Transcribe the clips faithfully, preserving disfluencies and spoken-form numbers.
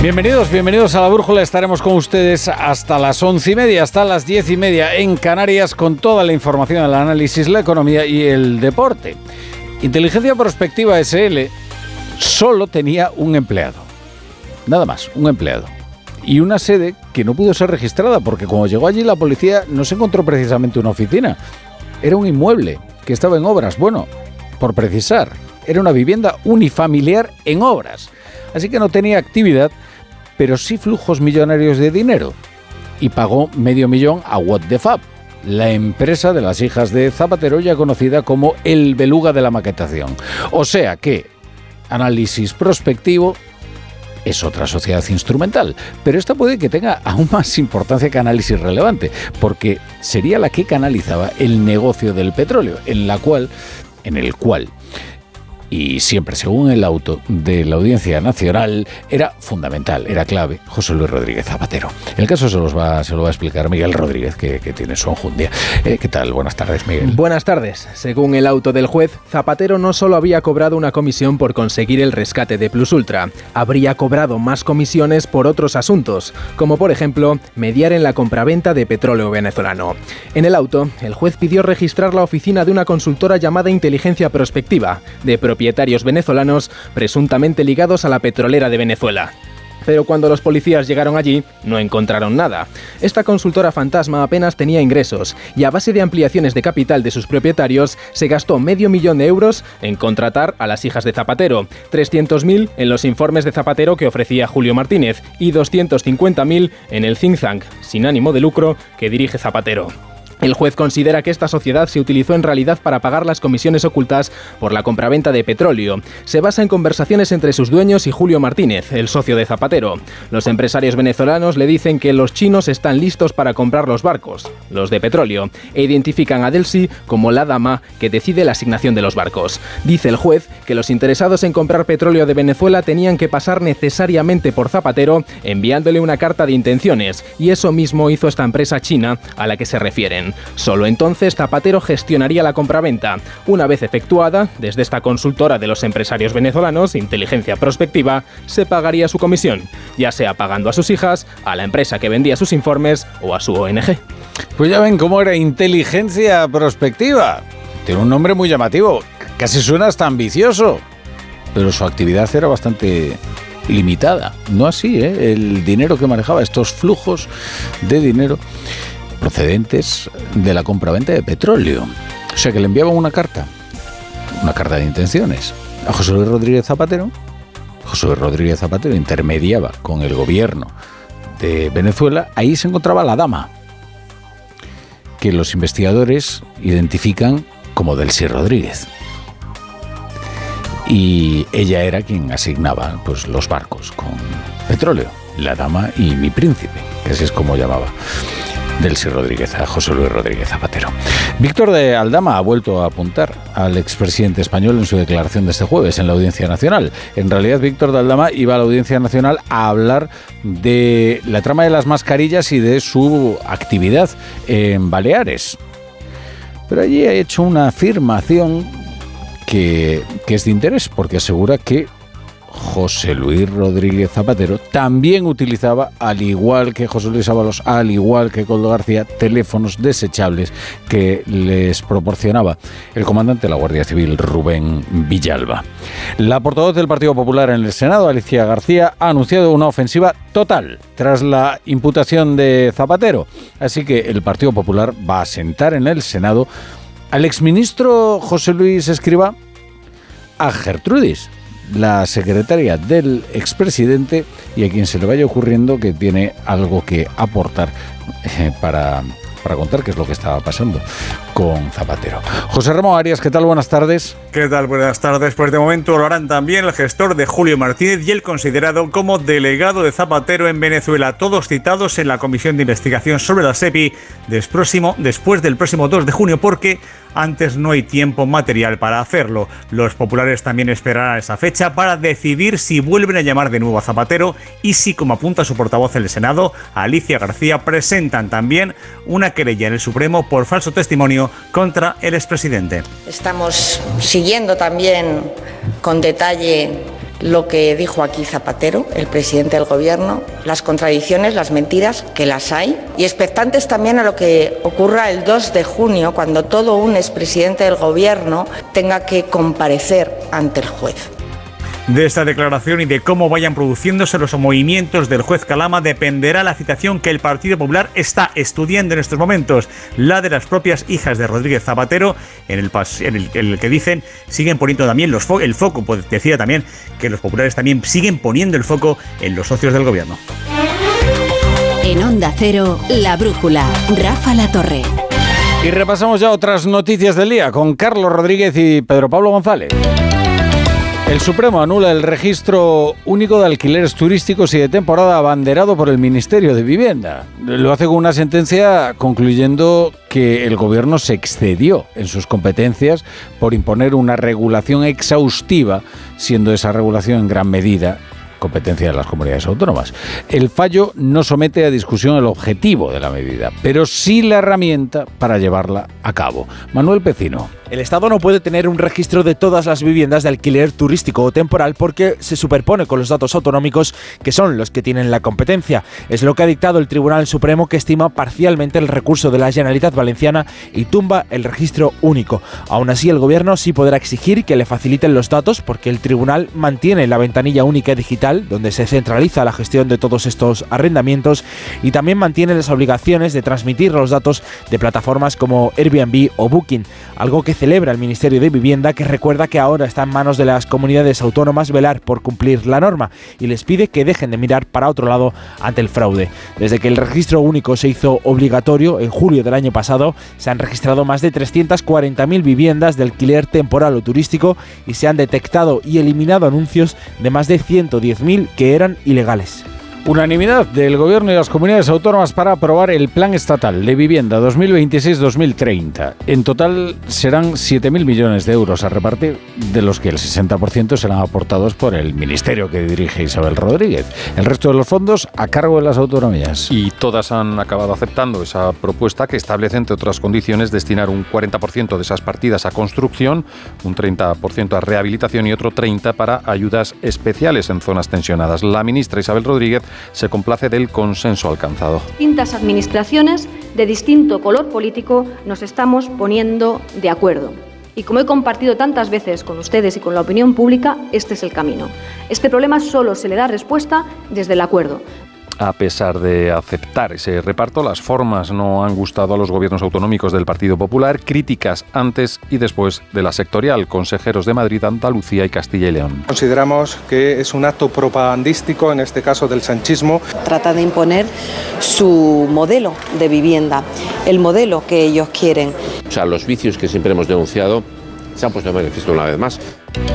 Bienvenidos, bienvenidos a La Brújula. Estaremos con ustedes hasta las once y media, hasta las diez y media en Canarias, con toda la información, el análisis, la economía y el deporte. Inteligencia Prospectiva S L solo tenía un empleado. Nada más, un empleado. Y una sede que no pudo ser registrada, porque cuando llegó allí la policía no se encontró precisamente una oficina. Era un inmueble que estaba en obras. Bueno, por precisar, era una vivienda unifamiliar en obras. Así que no tenía actividad, pero sí flujos millonarios de dinero. Y pagó medio millón a What the Fab, la empresa de las hijas de Zapatero, ya conocida como el beluga de la maquetación. O sea que, análisis prospectivo, es otra sociedad instrumental, pero esta puede que tenga aún más importancia que análisis relevante, porque sería la que canalizaba el negocio del petróleo, en la cual, en el cual, y siempre según el auto de la Audiencia Nacional, era fundamental, era clave José Luis Rodríguez Zapatero. El caso se, los va, se lo va a explicar Miguel Rodríguez, que, que tiene su enjundia. Eh, ¿Qué tal? Buenas tardes, Miguel. Buenas tardes. Según el auto del juez, Zapatero no solo había cobrado una comisión por conseguir el rescate de Plus Ultra, habría cobrado más comisiones por otros asuntos, como por ejemplo, mediar en la compraventa de petróleo venezolano. En el auto, el juez pidió registrar la oficina de una consultora llamada Inteligencia Prospectiva, de propietarios venezolanos presuntamente ligados a la petrolera de Venezuela. Pero cuando los policías llegaron allí, no encontraron nada. Esta consultora fantasma apenas tenía ingresos y a base de ampliaciones de capital de sus propietarios se gastó medio millón de euros en contratar a las hijas de Zapatero, trescientos mil en los informes de Zapatero que ofrecía Julio Martínez y doscientos cincuenta mil en el think tank sin ánimo de lucro que dirige Zapatero. El juez considera que esta sociedad se utilizó en realidad para pagar las comisiones ocultas por la compraventa de petróleo. Se basa en conversaciones entre sus dueños y Julio Martínez, el socio de Zapatero. Los empresarios venezolanos le dicen que los chinos están listos para comprar los barcos, los de petróleo, e identifican a Delcy como la dama que decide la asignación de los barcos. Dice el juez que los interesados en comprar petróleo de Venezuela tenían que pasar necesariamente por Zapatero enviándole una carta de intenciones, y eso mismo hizo esta empresa china a la que se refieren. Solo entonces Zapatero gestionaría la compraventa. Una vez efectuada, desde esta consultora de los empresarios venezolanos, Inteligencia Prospectiva, se pagaría su comisión, ya sea pagando a sus hijas, a la empresa que vendía sus informes o a su O N G. Pues ya ven cómo era Inteligencia Prospectiva. Tiene un nombre muy llamativo, casi suena hasta ambicioso, pero su actividad era bastante limitada. No así, ¿eh? El dinero que manejaba, estos flujos de dinero procedentes de la compraventa de petróleo. O sea que le enviaban una carta, una carta de intenciones a José Luis Rodríguez Zapatero. José Luis Rodríguez Zapatero intermediaba con el gobierno de Venezuela. Ahí se encontraba la dama, que los investigadores identifican como Delcy Rodríguez. Y ella era quien asignaba pues, los barcos con petróleo. La dama y mi príncipe, que así es como llamaba Delcy Rodríguez a José Luis Rodríguez Zapatero. Víctor de Aldama ha vuelto a apuntar al expresidente español en su declaración de este jueves en la Audiencia Nacional. En realidad, Víctor de Aldama iba a la Audiencia Nacional a hablar de la trama de las mascarillas y de su actividad en Baleares. Pero allí ha hecho una afirmación que, que es de interés, porque asegura que José Luis Rodríguez Zapatero también utilizaba, al igual que José Luis Ábalos, al igual que Koldo García, teléfonos desechables que les proporcionaba el comandante de la Guardia Civil, Rubén Villalba. La portavoz del Partido Popular en el Senado, Alicia García, ha anunciado una ofensiva total tras la imputación de Zapatero. Así que el Partido Popular va a sentar en el Senado al exministro José Luis Escrivá, a Gertrudis, la secretaria del expresidente, y a quien se le vaya ocurriendo que tiene algo que aportar eh, para, para contar qué es lo que estaba pasando con Zapatero. José Ramón Arias, ¿qué tal? Buenas tardes. ¿Qué tal? Buenas tardes. Pues de momento lo harán también el gestor de Julio Martínez y el considerado como delegado de Zapatero en Venezuela, todos citados en la Comisión de Investigación sobre la SEPI des próximo, después del próximo dos de junio, porque antes no hay tiempo material para hacerlo. Los populares también esperarán esa fecha para decidir si vuelven a llamar de nuevo a Zapatero y si, como apunta su portavoz en el Senado, Alicia García, presentan también una querella en el Supremo por falso testimonio contra el expresidente. Estamos siguiendo también con detalle lo que dijo aquí Zapatero, el presidente del Gobierno, las contradicciones, las mentiras, que las hay, y expectantes también a lo que ocurra el dos de junio, cuando todo un expresidente del Gobierno tenga que comparecer ante el juez. De esta declaración y de cómo vayan produciéndose los movimientos del juez Calama dependerá la citación que el Partido Popular está estudiando en estos momentos, la de las propias hijas de Rodríguez Zapatero, en el, pas, en el, en el que dicen siguen poniendo también los fo- el foco, pues decía también que los populares también siguen poniendo el foco en los socios del gobierno. En Onda Cero, La Brújula, Rafa La Torre. Y repasamos ya otras noticias del día con Carlos Rodríguez y Pedro Pablo González. El Supremo anula el registro único de alquileres turísticos y de temporada abanderado por el Ministerio de Vivienda. Lo hace con una sentencia concluyendo que el Gobierno se excedió en sus competencias por imponer una regulación exhaustiva, siendo esa regulación en gran medida competencia de las comunidades autónomas. El fallo no somete a discusión el objetivo de la medida, pero sí la herramienta para llevarla a cabo. Manuel Pecino. El Estado no puede tener un registro de todas las viviendas de alquiler turístico o temporal porque se superpone con los datos autonómicos, que son los que tienen la competencia. Es lo que ha dictado el Tribunal Supremo, que estima parcialmente el recurso de la Generalitat Valenciana y tumba el registro único. Aún así, el Gobierno sí podrá exigir que le faciliten los datos porque el Tribunal mantiene la ventanilla única digital, donde se centraliza la gestión de todos estos arrendamientos, y también mantiene las obligaciones de transmitir los datos de plataformas como Airbnb o Booking, algo que celebra el Ministerio de Vivienda, que recuerda que ahora está en manos de las comunidades autónomas velar por cumplir la norma y les pide que dejen de mirar para otro lado ante el fraude. Desde que el registro único se hizo obligatorio en julio del año pasado, se han registrado más de trescientas cuarenta mil viviendas de alquiler temporal o turístico y se han detectado y eliminado anuncios de más de ciento diez mil que eran ilegales. Unanimidad del Gobierno y las comunidades autónomas para aprobar el Plan Estatal de Vivienda dos mil veintiséis dos mil treinta. En total serán siete mil millones de euros a repartir, de los que el sesenta por ciento serán aportados por el ministerio que dirige Isabel Rodríguez. El resto de los fondos a cargo de las autonomías. Y todas han acabado aceptando esa propuesta, que establece, entre otras condiciones, destinar un cuarenta por ciento de esas partidas a construcción, un treinta por ciento a rehabilitación y otro treinta por ciento para ayudas especiales en zonas tensionadas. La ministra Isabel Rodríguez se complace del consenso alcanzado. Distintas administraciones de distinto color político nos estamos poniendo de acuerdo. Y como he compartido tantas veces con ustedes y con la opinión pública, este es el camino. Este problema solo se le da respuesta desde el acuerdo. A pesar de aceptar ese reparto, las formas no han gustado a los gobiernos autonómicos del Partido Popular. Críticas antes y después de la sectorial. Consejeros de Madrid, Andalucía y Castilla y León. Consideramos que es un acto propagandístico, en este caso del sanchismo. Trata de imponer su modelo de vivienda, el modelo que ellos quieren. O sea, los vicios que siempre hemos denunciado se han puesto de manifiesto una vez más.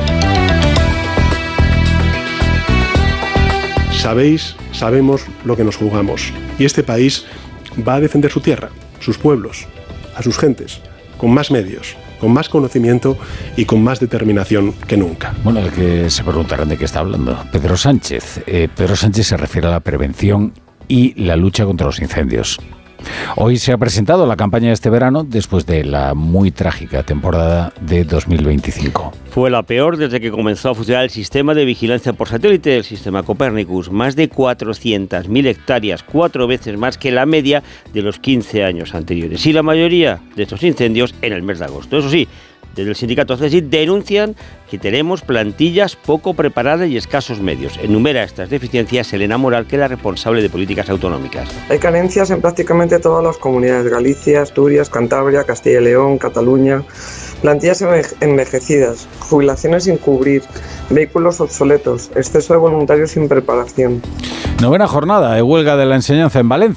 Sabéis, sabemos lo que nos jugamos. Y este país va a defender su tierra, sus pueblos, a sus gentes, con más medios, con más conocimiento y con más determinación que nunca. Bueno, de que se preguntarán de qué está hablando Pedro Sánchez. Eh, Pedro Sánchez se refiere a la prevención y la lucha contra los incendios. Hoy se ha presentado la campaña de este verano después de la muy trágica temporada de dos mil veinticinco. Fue la peor desde que comenzó a funcionar el sistema de vigilancia por satélite, el sistema Copernicus. Más de cuatrocientas mil hectáreas, cuatro veces más que la media de los quince años anteriores. Y la mayoría de estos incendios en el mes de agosto. Eso sí, desde el sindicato C E S I denuncian que tenemos plantillas poco preparadas y escasos medios. Enumera estas deficiencias Elena Moral, que es la responsable de políticas autonómicas. Hay carencias en prácticamente todas las comunidades: Galicia, Asturias, Cantabria, Castilla y León, Cataluña. Plantillas envejecidas, jubilaciones sin cubrir, vehículos obsoletos, exceso de voluntarios sin preparación. Novena jornada de huelga de la enseñanza en Valencia.